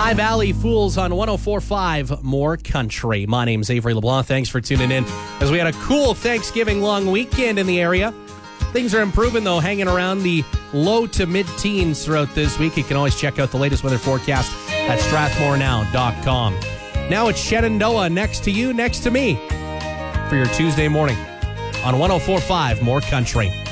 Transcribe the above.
High Valley Fools on 104.5 More Country. My name's Avery LeBlanc. Thanks for tuning in as we had a cool Thanksgiving long weekend in the area. Things are improving, though, hanging around the low to mid-teens throughout this week. You can always check out the latest weather forecast at strathmorenow.com. Now it's Shenandoah next to you, next to me for your Tuesday morning on 104.5 More Country.